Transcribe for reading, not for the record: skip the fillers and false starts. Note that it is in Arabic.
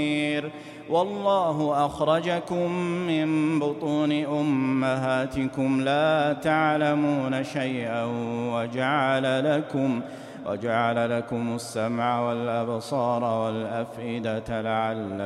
والله أخرجكم من بطون أمهاتكم لا تعلمون شيئا وجعل لكم السمع والأبصار والأفئدة لعلكم